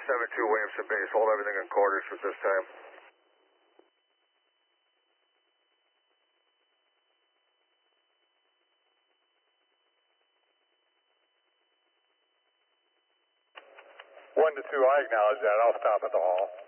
72 Williamson base. Hold everything in quarters for this time. One to two, I acknowledge that. I'll stop at the hall.